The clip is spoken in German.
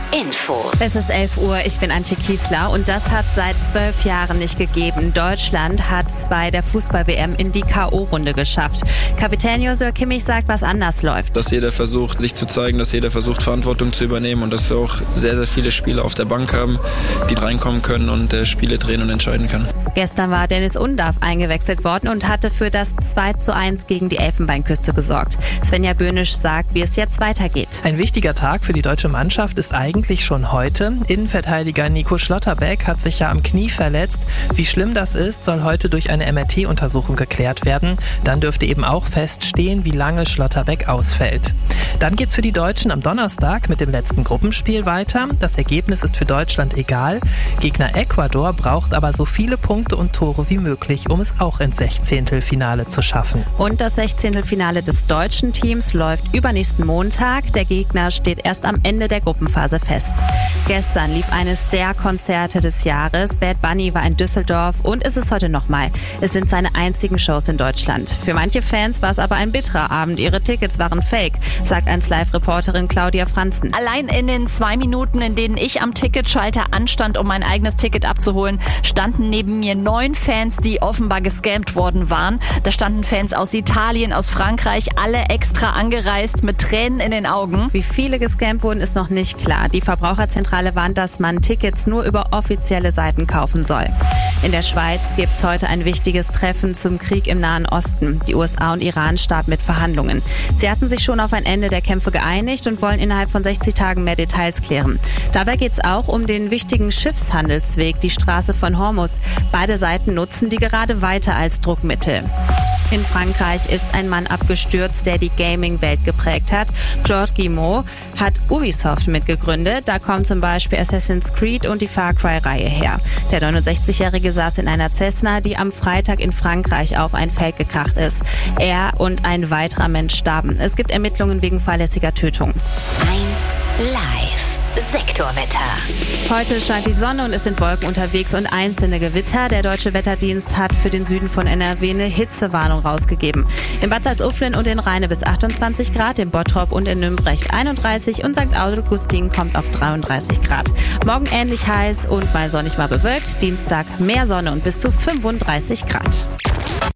Info. Es ist 11 Uhr, ich bin Antje Kiesler und das hat seit 12 Jahren nicht gegeben. Deutschland hat es bei der Fußball-WM in die K.O.-Runde geschafft. Kapitän Joshua Kimmich sagt, was anders läuft. Dass jeder versucht, sich zu zeigen, dass jeder versucht, Verantwortung zu übernehmen und dass wir auch sehr, sehr viele Spieler auf der Bank haben, die reinkommen können und Spiele drehen und entscheiden können. Gestern war Dennis Undav eingewechselt worden und hatte für das 2:1 gegen die Elfenbeinküste gesorgt. Svenja Böhnisch sagt, wie es jetzt weitergeht. Ein wichtiger Tag für die deutsche Mannschaft ist eigentlich schon heute. Innenverteidiger Nico Schlotterbeck hat sich ja am Knie verletzt. Wie schlimm das ist, soll heute durch eine MRT-Untersuchung geklärt werden. Dann dürfte eben auch feststehen, wie lange Schlotterbeck ausfällt. Dann geht's für die Deutschen am Donnerstag mit dem letzten Gruppenspiel weiter. Das Ergebnis ist für Deutschland egal. Gegner Ecuador braucht aber so viele Punkte und Tore wie möglich, um es auch ins 16. Finale zu schaffen. Und das 16. Finale des deutschen Teams läuft übernächsten Montag. Der Gegner steht erst am Ende der Gruppenphase fest. Gestern lief eines der Konzerte des Jahres. Bad Bunny war in Düsseldorf und ist es heute nochmal. Es sind seine einzigen Shows in Deutschland. Für manche Fans war es aber ein bitterer Abend. Ihre Tickets waren fake, sagt 1Live-Reporterin Claudia Franzen. Allein in den 2 Minuten, in denen ich am Ticketschalter anstand, um mein eigenes Ticket abzuholen, standen neben mir 9 Fans, die offenbar gescammt worden waren. Da standen Fans aus Italien, aus Frankreich, alle extra angereist mit Tränen in den Augen. Wie viele gescammt wurden, ist noch nicht klar. Die Verbraucherzentrale warnt, dass man Tickets nur über offizielle Seiten kaufen soll. In der Schweiz gibt's heute ein wichtiges Treffen zum Krieg im Nahen Osten. Die USA und Iran starten mit Verhandlungen. Sie hatten sich schon auf ein Ende der Kämpfe geeinigt und wollen innerhalb von 60 Tagen mehr Details klären. Dabei geht's auch um den wichtigen Schiffshandelsweg, die Straße von Hormuz. Beide Seiten nutzen die gerade weiter als Druckmittel. In Frankreich ist ein Mann abgestürzt, der die Gaming-Welt geprägt hat. Claude Guillemot hat Ubisoft mitgegründet. Da kommen zum Beispiel Assassin's Creed und die Far Cry-Reihe her. Der 69-Jährige saß in einer Cessna, die am Freitag in Frankreich auf ein Feld gekracht ist. Er und ein weiterer Mensch starben. Es gibt Ermittlungen wegen fahrlässiger Tötung. 1Live. Sektorwetter. Heute scheint die Sonne und es sind Wolken unterwegs und einzelne Gewitter. Der Deutsche Wetterdienst hat für den Süden von NRW eine Hitzewarnung rausgegeben. In Bad Salzuflen und in Rheine bis 28 Grad, in Bottrop und in Nürnberg 31 und St. Augustin kommt auf 33 Grad. Morgen ähnlich heiß und mal sonnig, mal bewölkt. Dienstag mehr Sonne und bis zu 35 Grad.